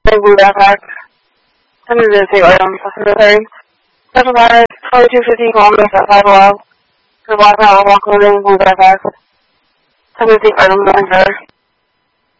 Big blue backpack. Some of the big items. Special size, 2250 kilometers at 5 miles. The black metal, rock clothing, blue backpack. Some of the items are there.